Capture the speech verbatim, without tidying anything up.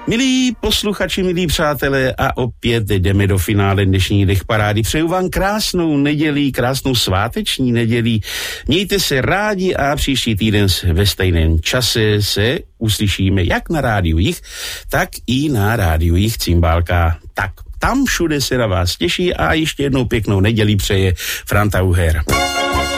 Milí posluchači, milí přátelé, a opět jdeme do finále dnešní Dech parády. Přeju vám krásnou neděli, krásnou sváteční neděli. Mějte se rádi a příští týden ve stejném čase se uslyšíme jak na Rádiu Jich, tak i na Rádiu Jich Cymbálka. Tak tam všude se na vás těší a ještě jednou pěknou neděli přeje Franta Uher.